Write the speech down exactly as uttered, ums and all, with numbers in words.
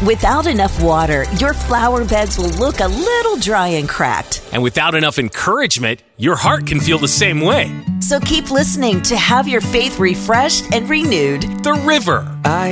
Without enough water, your flower beds will look a little dry and cracked. And without enough encouragement, your heart can feel the same way. So keep listening to have your faith refreshed and renewed. The River. I